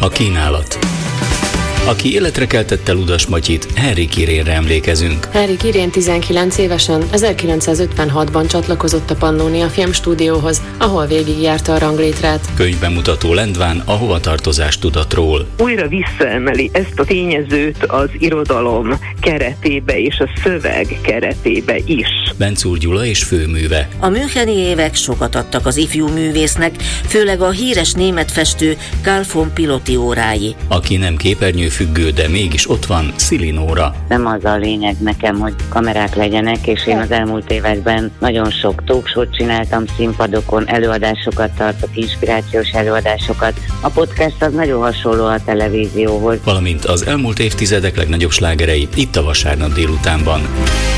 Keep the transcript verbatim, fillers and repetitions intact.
A kínálat. Aki életre keltette Ludas Matyit, Henrik Irénre emlékezünk. Henrik Irén tizenkilenc évesen ezerkilencszázötvenhatban csatlakozott a Pannónia Filmstúdióhoz, ahol végigjárta a ranglétrát. Könyvbemutató Lendván a hovatartozás tudatról. Újra visszaemeli ezt a tényezőt az irodalom keretébe és a szöveg keretébe is. Bencúr Gyula és főműve. A müncheni évek sokat adtak az ifjú művésznek, főleg a híres német festő Carl von Piloty órái. Aki nem képernyőfüggő, de mégis ott van, Szili Nóra. Nem az a lényeg nekem, hogy kamerák legyenek, és én az elmúlt években nagyon sok talkshow-t csináltam színpadokon, előadásokat tartok, inspirációs előadásokat. A podcast az nagyon hasonló a televízióhoz. Valamint az elmúlt évtizedek legnagyobb slágerei itt a vasárnap délutánban.